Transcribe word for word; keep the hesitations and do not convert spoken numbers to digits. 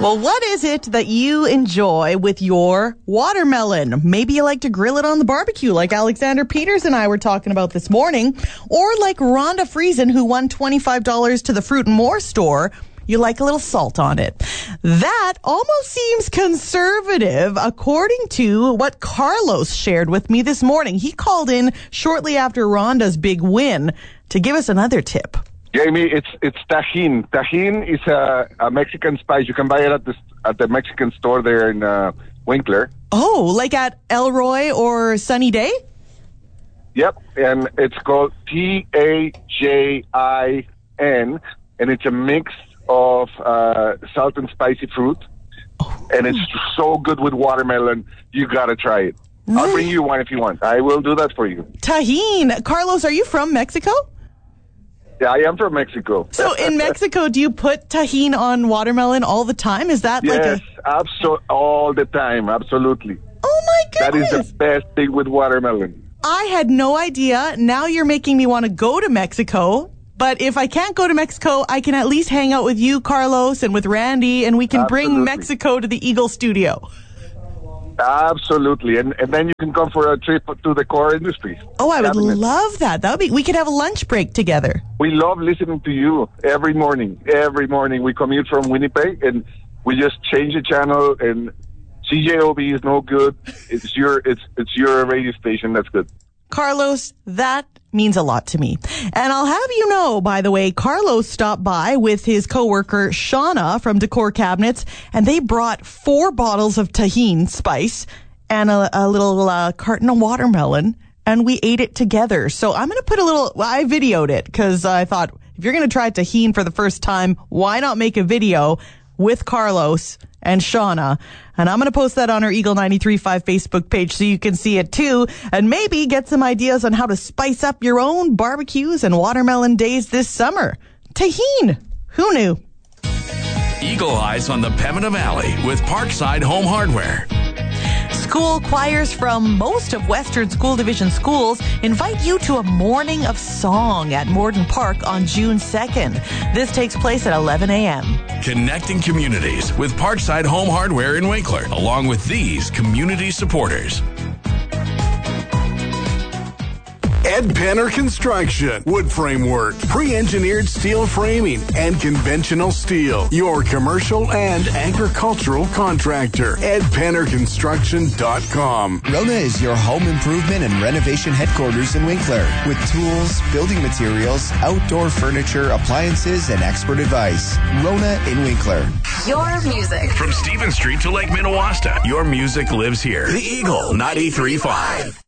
Well, what is it that you enjoy with your watermelon? Maybe you like to grill it on the barbecue like Alexander Peters and I were talking about this morning. Or like Rhonda Friesen, who won twenty-five dollars to the Fruit and More store. You like a little salt on it. That almost seems conservative, according to what Carlos shared with me this morning. He called in shortly after Rhonda's big win to give us another tip. Jamie, it's it's tajin. Tajin is a, a Mexican spice. You can buy it at the at the Mexican store there in uh, Winkler. Oh, like at Elroy or Sunny Day? Yep, and it's called T A J I N, and it's a mix of uh, salt and spicy fruit, oh. and it's so good with watermelon. You gotta try it. Really? I'll bring you one if you want. I will do that for you. Tajin. Carlos, are you from Mexico? Yeah, I am from Mexico. So in Mexico, do you put tajin on watermelon all the time? Is that yes, like a... Yes, abso- all the time, absolutely. Oh my goodness. That is the best thing with watermelon. I had no idea. Now you're making me want to go to Mexico. But if I can't go to Mexico, I can at least hang out with you, Carlos, and with Randy, and we can absolutely. bring Mexico to the Eagle Studio. Absolutely, and and then you can come for a trip to the core industries. Oh, I would Cabinet. love that. That would be. We could have a lunch break together. We love listening to you every morning. Every morning we commute from Winnipeg, and we just change the channel. And C J O B is no good. It's your it's it's your radio station. That's good. Carlos, that means a lot to me. And I'll have you know, by the way, Carlos stopped by with his coworker Shauna from Decor Cabinets, and they brought four bottles of tajin spice and a, a little uh, carton of watermelon, and we ate it together. So I'm going to put a little, well, I videoed it because I thought, if you're going to try tajin for the first time, why not make a video with Carlos and Shauna? And I'm going to post that on our Eagle ninety-three point five Facebook page so you can see it too, and maybe get some ideas on how to spice up your own barbecues and watermelon days this summer. Tajin, who knew? Eagle Eyes on the Pembina Valley with Parkside Home Hardware. School choirs from most of Western School Division schools invite you to a morning of song at Morden Park on June second. This takes place at eleven a.m. Connecting communities with Parkside Home Hardware in Winkler, along with these community supporters. Ed Penner Construction, wood framework, pre-engineered steel framing, and conventional steel. Your commercial and agricultural contractor. ed penner construction dot com. Rona is your home improvement and renovation headquarters in Winkler with tools, building materials, outdoor furniture, appliances, and expert advice. Rona in Winkler. Your music. From Stephen Street to Lake Minnewaska, your music lives here. The Eagle ninety-three point five.